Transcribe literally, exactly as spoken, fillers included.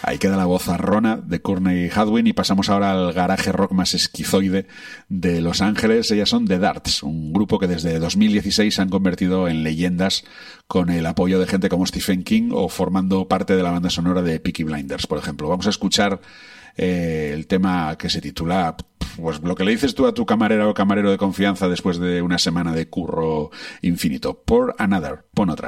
Ahí queda la vozarrona de Courtney Hadwin y pasamos ahora al garaje rock más esquizoide de Los Ángeles. Ellas son The Darts, un grupo que desde dos mil dieciséis se han convertido en leyendas con el apoyo de gente como Stephen King o formando parte de la banda sonora de Peaky Blinders, por ejemplo. Vamos a escuchar eh, el tema que se titula, pues lo que le dices tú a tu camarera o camarero de confianza después de una semana de curro infinito. Pour Another, pon otra.